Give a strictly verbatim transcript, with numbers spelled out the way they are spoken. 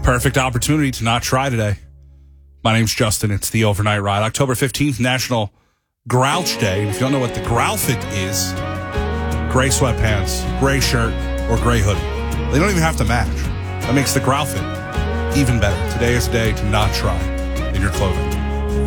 Perfect opportunity to not try today. My name's Justin. It's the Overnight Ride. October fifteenth, National Grouch Day. And if you don't know what the Growlfit is, gray sweatpants, gray shirt, or gray hoodie. They don't even have to match. That makes the Growlfit even better. Today is the day to not try in your clothing.